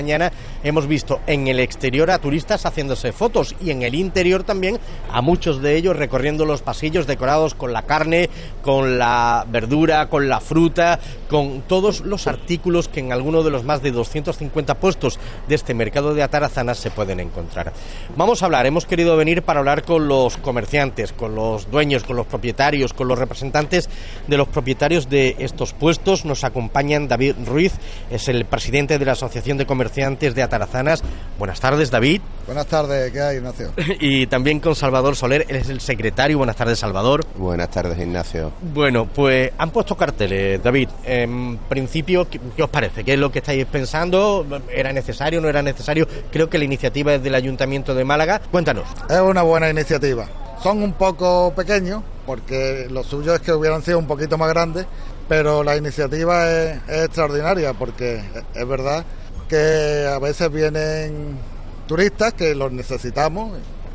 mañana hemos visto en el exterior a turistas haciéndose fotos y en el interior también a muchos de ellos recorriendo los pasillos decorados con la carne, con la verdura, con la fruta, con todos los artículos que en alguno de los más de 250 puestos de este mercado de Atarazanas se pueden encontrar. Vamos a hablar, hemos querido venir para hablar con los comerciantes, con los dueños, con los propietarios, con los representantes de los propietarios de estos puestos. Nos acompañan David Ruiz, es el presidente de la Asociación de Comerciantes de Atarazanas. Buenas tardes, David. Buenas tardes, ¿qué hay, Ignacio? Y también con Salvador Soler, él es el secretario. Buenas tardes, Salvador. Buenas tardes, Ignacio. Bueno, pues han puesto carteles, David. En principio, ¿qué os parece? ¿Qué es lo que estáis pensando? ¿Era necesario, no era necesario? Creo que la iniciativa es del Ayuntamiento de Málaga. Cuéntanos. Es una buena iniciativa. Son un poco pequeños, porque lo suyo es que hubieran sido un poquito más grandes, pero la iniciativa es extraordinaria, porque es verdad que a veces vienen turistas que los necesitamos,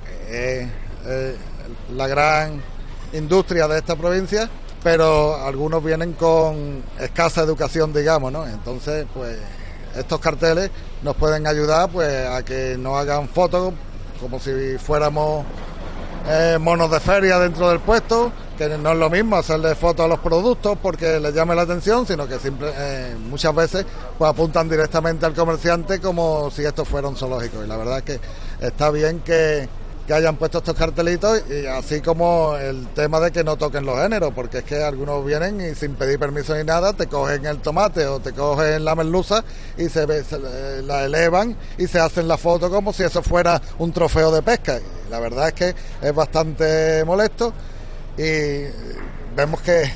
la gran industria de esta provincia, pero algunos vienen con escasa educación, digamos, ¿no? Entonces, pues estos carteles nos pueden ayudar pues a que no hagan fotos como si fuéramos monos de feria dentro del puesto, que no es lo mismo hacerle fotos a los productos porque les llame la atención, sino que muchas veces pues apuntan directamente al comerciante como si esto fuera un zoológico. Y la verdad es que está bien que hayan puesto estos cartelitos, y así como el tema de que no toquen los géneros, porque es que algunos vienen y sin pedir permiso ni nada te cogen el tomate o te cogen la merluza y la elevan y se hacen la foto como si eso fuera un trofeo de pesca. Y la verdad es que es bastante molesto, y vemos que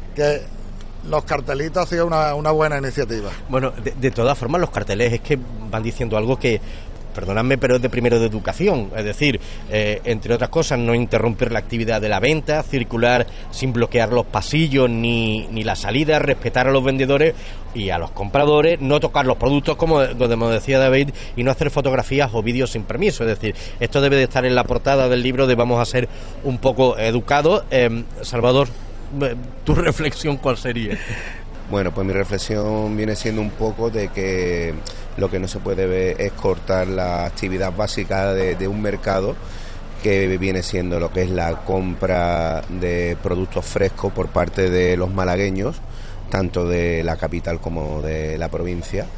los cartelitos ha sido una buena iniciativa. Bueno, de todas formas, los carteles es que van diciendo algo que, perdonadme, pero es de primero de educación, es decir, entre otras cosas, no interrumpir la actividad de la venta, circular sin bloquear los pasillos ni la salida, respetar a los vendedores y a los compradores, no tocar los productos, como decía David, y no hacer fotografías o vídeos sin permiso. Es decir, esto debe de estar en la portada del libro de Vamos a ser un poco educados. Salvador, ¿tu reflexión cuál sería? Bueno, pues mi reflexión viene siendo un poco de que lo que no se puede ver es cortar la actividad básica de un mercado, que viene siendo lo que es la compra de productos frescos por parte de los malagueños, tanto de la capital como de la provincia.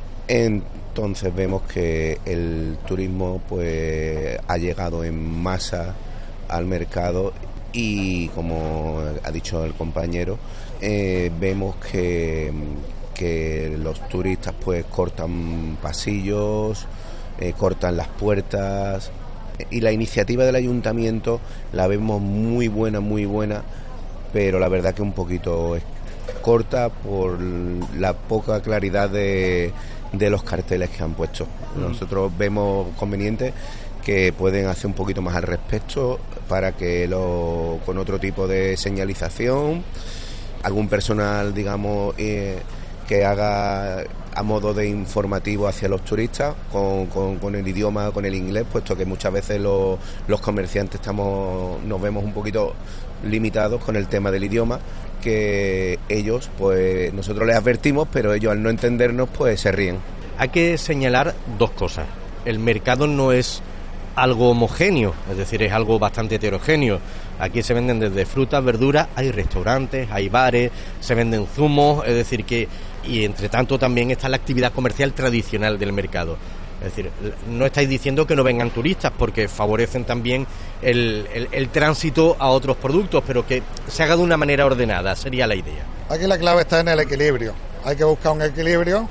Entonces vemos que el turismo pues ha llegado en masa al mercado y, como ha dicho el compañero, vemos que los turistas pues cortan pasillos, cortan las puertas, y la iniciativa del ayuntamiento la vemos muy buena, pero la verdad que un poquito corta por la poca claridad de los carteles que han puesto. Nosotros vemos conveniente que pueden hacer un poquito más al respecto, para que con otro tipo de señalización, algún personal, digamos, que haga a modo de informativo hacia los turistas con el idioma, con el inglés, puesto que muchas veces los comerciantes nos vemos un poquito limitados con el tema del idioma, que ellos, pues nosotros les advertimos, pero ellos, al no entendernos, pues se ríen. Hay que señalar dos cosas. El mercado no es algo homogéneo, es decir, es algo bastante heterogéneo. Aquí se venden desde frutas, verduras, hay restaurantes, hay bares, se venden zumos, es decir que, y entre tanto también está la actividad comercial tradicional del mercado. Es decir, no estáis diciendo que no vengan turistas, porque favorecen también el tránsito a otros productos, pero que se haga de una manera ordenada, sería la idea. Aquí la clave está en el equilibrio. Hay que buscar un equilibrio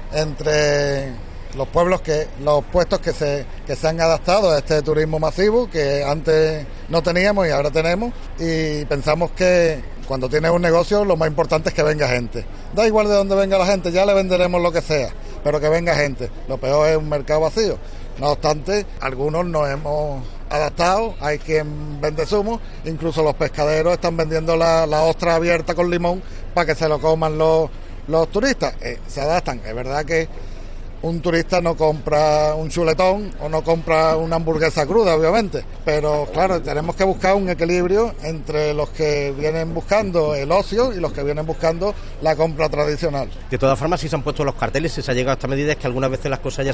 entre los puestos que se han adaptado a este turismo masivo, que antes no teníamos y ahora tenemos, y pensamos que cuando tienes un negocio lo más importante es que venga gente. Da igual de dónde venga la gente, ya le venderemos lo que sea, pero que venga gente. Lo peor es un mercado vacío. No obstante, algunos nos hemos adaptado, hay quien vende zumo, incluso los pescaderos están vendiendo la ostra abierta con limón para que se lo coman los turistas. Se adaptan. Es verdad que un turista no compra un chuletón o no compra una hamburguesa cruda, obviamente, pero claro, tenemos que buscar un equilibrio entre los que vienen buscando el ocio y los que vienen buscando la compra tradicional. De todas formas, si se han puesto los carteles, si se ha llegado a esta medida, es que algunas veces las cosas ya